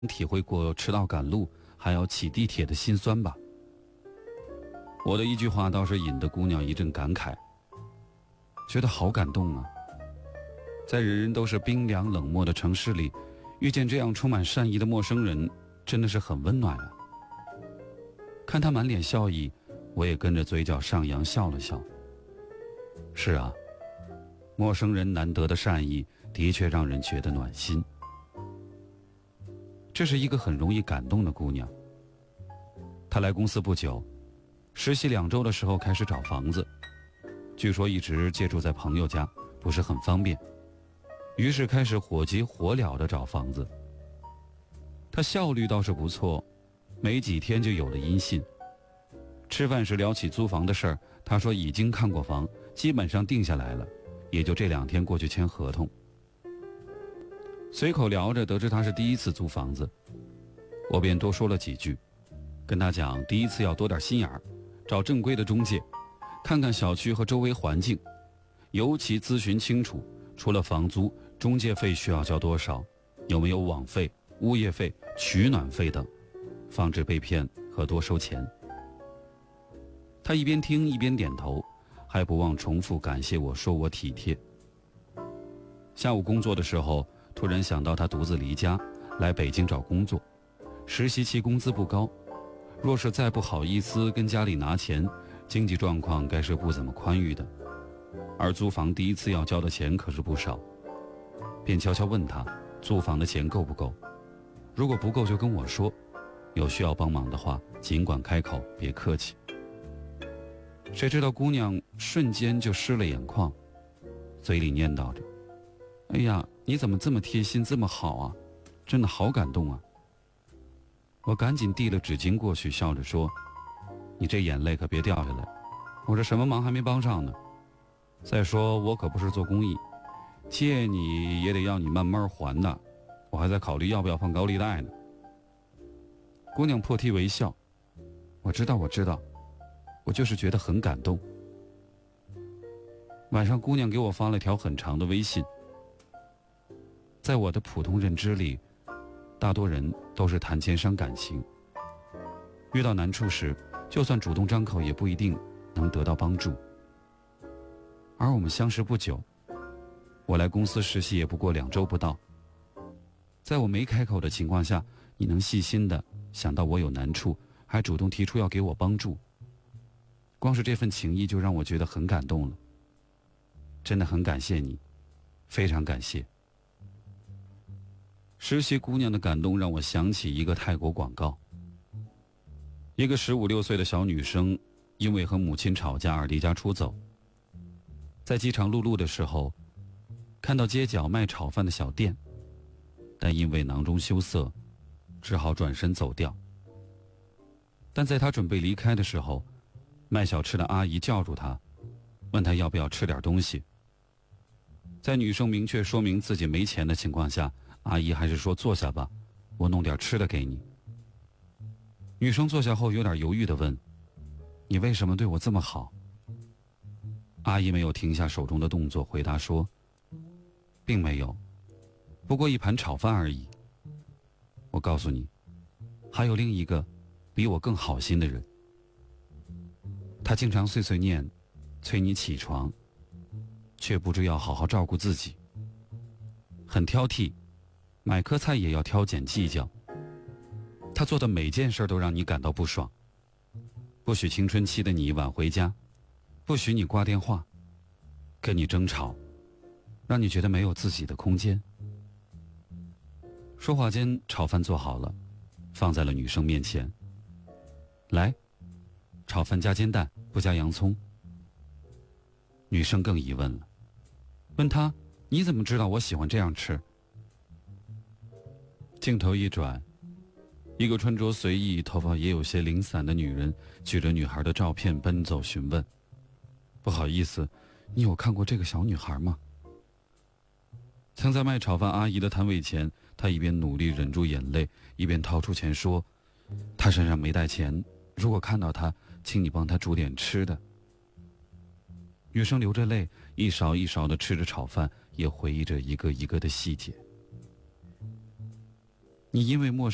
体会过迟到赶路还要挤地铁的辛酸吧。我的一句话倒是引得姑娘一阵感慨，觉得好感动啊。在人人都是冰凉冷漠的城市里，遇见这样充满善意的陌生人，真的是很温暖啊。看他满脸笑意，我也跟着嘴角上扬笑了笑。是啊，陌生人难得的善意的确让人觉得暖心。这是一个很容易感动的姑娘。她来公司不久，实习2周的时候开始找房子，据说一直借住在朋友家，不是很方便，于是开始火急火燎地找房子。她效率倒是不错，没几天就有了音信。吃饭时聊起租房的事儿，她说已经看过房，基本上定下来了，也就这2天过去签合同。随口聊着，得知他是第一次租房子，我便多说了几句，跟他讲第一次要多点心眼儿，找正规的中介，看看小区和周围环境，尤其咨询清楚，除了房租，中介费需要交多少，有没有网费、物业费、取暖费等，防止被骗和多收钱。他一边听一边点头，还不忘重复感谢我，说我体贴。下午工作的时候，突然想到他独自离家来北京找工作，实习期工资不高，若是再不好意思跟家里拿钱，经济状况该是不怎么宽裕的，而租房第一次要交的钱可是不少，便悄悄问他租房的钱够不够，如果不够就跟我说，有需要帮忙的话尽管开口，别客气。谁知道姑娘瞬间就湿了眼眶，嘴里念叨着，哎呀，你怎么这么贴心这么好啊，真的好感动啊。我赶紧递了纸巾过去，笑着说，你这眼泪可别掉下来，我这什么忙还没帮上呢，再说我可不是做公益，借你也得要你慢慢还的，我还在考虑要不要放高利贷呢。姑娘破涕为笑，我知道，我就是觉得很感动。晚上姑娘给我发了条很长的微信。在我的普通认知里，大多人都是谈钱伤感情，遇到难处时，就算主动张口也不一定能得到帮助。而我们相识不久，我来公司实习也不过2周不到，在我没开口的情况下，你能细心的想到我有难处，还主动提出要给我帮助，光是这份情谊就让我觉得很感动了。真的很感谢你，非常感谢。实习姑娘的感动让我想起一个泰国广告。一个15、16岁的小女生因为和母亲吵架而离家出走，在饥肠辘辘的时候，看到街角卖炒饭的小店，但因为囊中羞涩，只好转身走掉。但在她准备离开的时候，卖小吃的阿姨叫住她，问她要不要吃点东西。在女生明确说明自己没钱的情况下，阿姨还是说坐下吧，我弄点吃的给你。女生坐下后有点犹豫地问，你为什么对我这么好？阿姨没有停下手中的动作，回答说，并没有，不过一盘炒饭而已。我告诉你，还有另一个比我更好心的人，他经常碎碎念，催你起床，却不知要好好照顾自己，很挑剔，买颗菜也要挑拣计较。他做的每件事都让你感到不爽，不许青春期的你晚回家，不许你挂电话，跟你争吵，让你觉得没有自己的空间。说话间，炒饭做好了，放在了女生面前。来，炒饭加煎蛋，不加洋葱。女生更疑问了，问他，你怎么知道我喜欢这样吃？镜头一转，一个穿着随意、头发也有些零散的女人举着女孩的照片奔走询问，不好意思，你有看过这个小女孩吗？曾在卖炒饭阿姨的摊位前，她一边努力忍住眼泪，一边掏出钱说，她身上没带钱，如果看到她，请你帮她煮点吃的。女生流着泪，一勺一勺地吃着炒饭，也回忆着一个一个的细节。你因为陌生